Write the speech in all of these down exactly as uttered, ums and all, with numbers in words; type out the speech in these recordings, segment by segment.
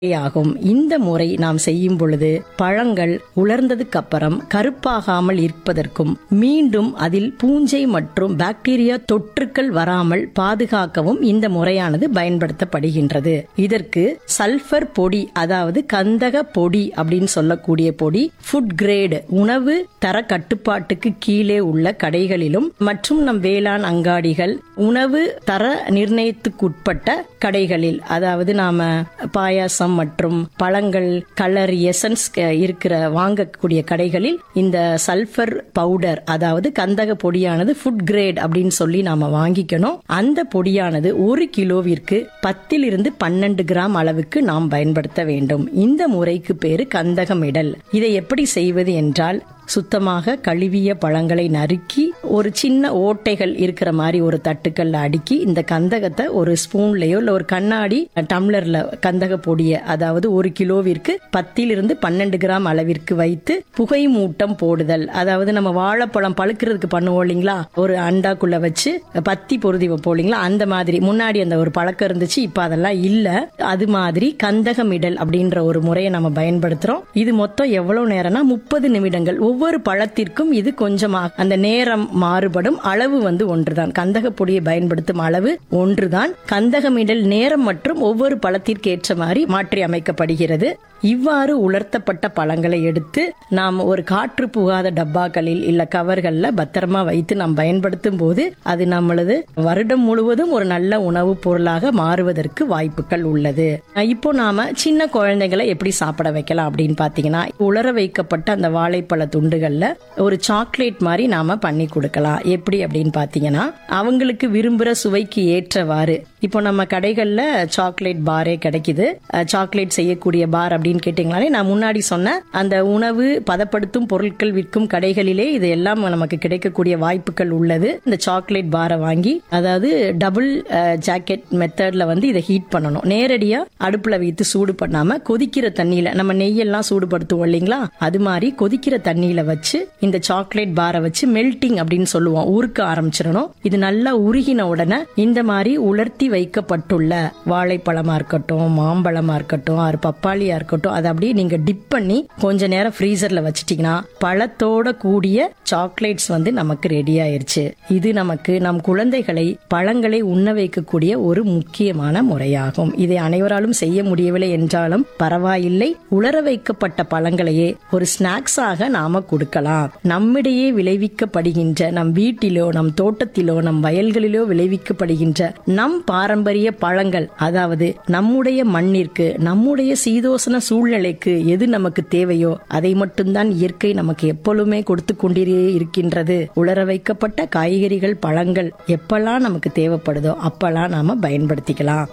ஆகும். இந்த முறை நாம் செய்யும் பொழுது பழங்கள் உலர்ந்ததுக்கு அப்புறம் கருப்பாகாமல் இருப்பதற்கும் மீண்டும் அதில் பூஞ்சை மற்றும் பாக்டீரியா தொற்றுக்கள் வராமல் பாதுகாக்கவும் இந்த முறையானது பயன்படுத்தப்படுகின்றது. இதற்கு சல்பர் பொடி, அதாவது கந்தக பொடி அப்படின்னு சொல்லக்கூடிய பொடி ஃபுட் கிரேடு உணவு தர கட்டுப்பாட்டுக்கு கீழே உள்ள கடைகளிலும் மற்றும் நம் வேளாண் அங்காடிகள் உணவு தர நிர்ணயத்துக்குட்பட்ட கடைகளில், அதாவது நாம பாயாசம் மற்றும் பழங்கள் கலர் எசன்ஸ் இருக்கிற வாங்கக்கூடிய கடைகளில் இந்த சல்பர் பவுடர், அதாவது கந்தக பொடியானது ஃபுட் கிரேட் அப்படின்னு சொல்லி நாம வாங்கிக்கணும். அந்த பொடியானது ஒரு கிலோவிற்கு பத்திலிருந்து பன்னெண்டு கிராம் அளவுக்கு நாம் பயன்படுத்த வேண்டும். இந்த முறைக்கு பேரு கந்தகமிடல். இதை எப்படி செய்வது என்றால், சுத்தமாக கழுவிய பழங்களை நறுக்கி ஒரு சின்ன ஓட்டைகள் இருக்கிற மாதிரி ஒரு தட்டுக்கல்ல அடுக்கி இந்த கந்தகத்தை ஒரு ஸ்பூன்லயோ இல்ல ஒரு கண்ணாடி டம்ளர்ல கந்தக பொடிய, அதாவது ஒரு கிலோவிற்கு பத்திலிருந்து பன்னெண்டு கிராம் அளவிற்கு வைத்து புகை மூட்டம் போடுதல். அதாவது நம்ம வாழைப்பழம் பழுக்கிறதுக்கு பண்ணுவோம் இல்லைங்களா, ஒரு அண்டாக்குள்ள வச்சு பத்தி பொருதி வைப்போம் இல்லைங்களா, அந்த மாதிரி முன்னாடி அந்த ஒரு பழக்கம் இருந்துச்சு, இப்ப அதெல்லாம் இல்ல. அது மாதிரி கந்தகமிடல் அப்படின்ற ஒரு முறையை நம்ம பயன்படுத்துறோம். இது மொத்தம் எவ்வளவு நேரம்னா முப்பது நிமிடங்கள். ஒவ்வொரு பழத்திற்கும் இது கொஞ்சமாக அந்த நேரம் மாறுபடும். அளவு வந்து ஒன்றுதான். கந்தக பொடியை பயன்படுத்தும் அளவு ஒன்றுதான். கந்தகமிடல் நேரம் மற்றும் ஒவ்வொரு பழத்திற்கு ஏற்ற மாதிரி மாற்றி அமைக்கப்படுகிறது. இவ்வாறு உலர்த்தப்பட்ட பழங்களை எடுத்து நாம் ஒரு காற்று புகாத டப்பாக்களில் இல்ல கவர்கள்ல பத்திரமா வைத்து நாம் பயன்படுத்தும் போது அது நம்மளது வருடம் முழுவதும் ஒரு நல்ல உணவுப் பொருளாக மாறுவதற்கு வாய்ப்புகள் உள்ளது. இப்போ நாம சின்ன குழந்தைகளை எப்படி சாப்பிட வைக்கலாம் அப்படின்னு பாத்தீங்கன்னா, உலர வைக்கப்பட்ட அந்த வாழைப்பழ துண்டுகள்ல ஒரு சாக்லேட் மாதிரி நாம பண்ணி கொடுக்கலாம். எப்படி அப்படின்னு பாத்தீங்கன்னா, அவங்களுக்கு விரும்புற சுவைக்கு ஏற்றவாறு, இப்போ நம்ம கடைகள்ல சாக்லேட் பாரே கிடைக்குது. சாக்லேட் செய்யக்கூடிய பார் அப்படின்னு கேட்டீங்களாலே, நான் முன்னாடி சொன்ன அந்த உணவு பதப்படுத்தும் பொருட்கள் விற்கும் கடைகளிலே இது எல்லாம் நமக்கு கிடைக்கக்கூடிய வாய்ப்புகள் உள்ளது. இந்த சாக்லேட் பாரை வாங்கி, அதாவது டபுள் ஜாக்கெட் மெத்தட்ல வந்து இதை ஹீட் பண்ணணும். நேரடியா அடுப்புல வைத்து சூடு பண்ணாம கொதிக்கிற தண்ணியில, நம்ம நெய்யெல்லாம் சூடுபடுத்துவோம் இல்லைங்களா, அது மாதிரி கொதிக்கிற தண்ணியில வச்சு இந்த சாக்லேட் பாரை வச்சு மெல்டிங் அப்படின்னு சொல்லுவோம், உருக்க ஆரம்பிச்சிடணும். இது நல்லா உருகின உடனே இந்த மாதிரி உலர்த்தி வைக்கப்பட்டுள்ள வாழைப்பழமா இருக்கட்டும், மாம்பழமா இருக்கட்டும், ஆறு பப்பாளியா இருக்கட்டும், அதை அப்படியே நீங்க டிப் பண்ணி கொஞ்ச நேரம் ஃப்ரீசர்ல வச்சிட்டீங்கன்னா பழத்தோட கூடிய சாக்லேட்ஸ் வந்து நமக்கு ரெடி ஆயிருச்சு. இது நமக்கு நம் குழந்தைகளை பழங்களை உண்ண வைக்கக்கூடிய ஒரு முக்கியமான முறையாகும். இதை அனைவராலும் செய்ய முடியவில்லை என்றாலும் பரவாயில்லை, உலர வைக்கப்பட்ட பழங்களையே ஒரு ஸ்நாக்ஸாக நாம கொடுக்கலாம். நம்மிடையே விளைவிக்கப்படுகின்ற, நம் வீட்டிலோ நம் தோட்டத்திலோ நம் வயல்களிலோ விளைவிக்கப்படுகின்ற நம் பாரம்பரிய பழங்கள், அதாவது நம்முடைய மண்ணிற்கு நம்முடைய சீதோசன சூழ்நிலைக்கு எது நமக்கு தேவையோ அதை மட்டும்தான் இயற்கை நமக்கு எப்பொழுதுமே கொடுத்து கொண்டே இருக்கின்றது. உலர வைக்கப்பட்ட காய்கறிகள் பழங்கள் எப்பெல்லாம் நமக்கு தேவைப்படுதோ அப்பெல்லாம் நாம பயன்படுத்திக்கலாம்.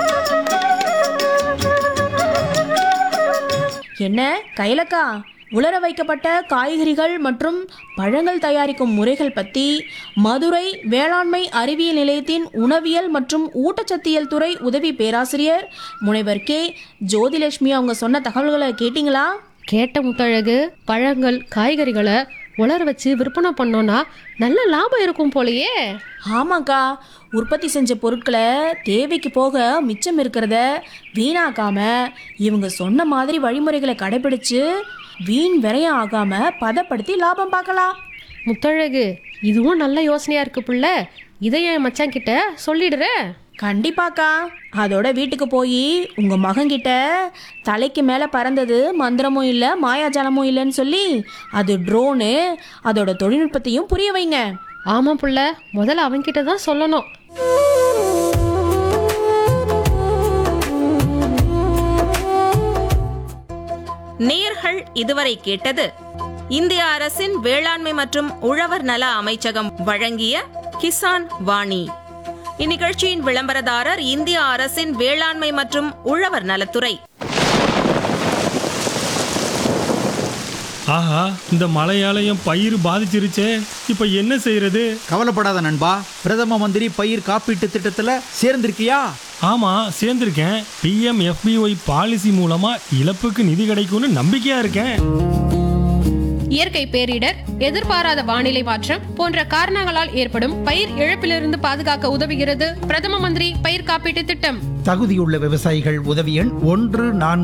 என்ன கைலக்கா, உலர வைக்கப்பட்ட காய்கறிகள் மற்றும் பழங்கள் தயாரிக்கும் முறைகள் பற்றி மதுரை வேளாண்மை அறிவியல் நிலையத்தின் உணவியல் மற்றும் ஊட்டச்சத்தியல் துறை உதவி பேராசிரியர் முனைவர் கே ஜோதிலட்சுமி அவங்க சொன்ன தகவல்களை கேட்டிங்களா? கேட்ட முத்தழகு. பழங்கள் காய்கறிகளை உலர வச்சு விற்பனை பண்ணோன்னா நல்ல லாபம் இருக்கும் போலயே. ஆமாக்கா, உற்பத்தி செஞ்ச பொருட்களை தேவைக்கு போக மிச்சம் இருக்கிறத வீணாக்காம இவங்க சொன்ன மாதிரி வழிமுறைகளை கடைபிடிச்சு வீண் விரையம் ஆகாம பதப்படுத்தி லாபம் பார்க்கலாம். முத்தழகு, இதுவும் நல்ல யோசனையா இருக்கு புள்ள. இதை என் மச்சான் கிட்ட சொல்லிடுற? கண்டிப்பாக்கா. அதோட வீட்டுக்கு போய் உங்க மகன்கிட்ட தலைக்கு மேல பறந்தது மந்திரமும் இல்ல மாயாஜாலமும் இல்லைன்னு சொல்லி அது ட்ரோனு, அதோட தொழில்நுட்பத்தையும் புரிய வைங்க. ஆமா புள்ள, முதல்ல அவன்கிட்ட தான் சொல்லணும். நேயர்கள் இதுவரை கேட்டது இந்திய அரசின் வேளாண்மை மற்றும் உழவர் நல அமைச்சகம் வழங்கிய கிசான் வாணி. இந்நிகழ்ச்சியின் விளம்பரதாரர் இந்திய அரசின் வேளாண்மை மற்றும் உழவர் நலத்துறை. ஆஹா, இந்த மழையாலயம் பயிர் பாதிச்சிருச்சே, இப்ப என்ன செய்யறது? கவலைப்படாத நண்பா, பிரதம மந்திரி பயிர் காப்பீட்டு திட்டத்துல சேர்ந்திருக்கியா? ஆமா, சேர்ந்திருக்கேன். B M F B Y policy மூலமா இழப்புக்கு நிதி கிடைக்கும்னு நம்பிக்கையா இருக்கேன். இயற்கை பேரிடர், எதிர்பாராத வானிலை மாற்றம் போன்ற காரணங்களால் ஏற்படும் பயிர் இழப்பிலிருந்து பாதுகாக்க உதவுகிறது பிரதம மந்திரி பயிர் காப்பீட்டு திட்டம். தகுதியுள்ள விவசாயிகள் உதவி எண் ஒன்று நான்கு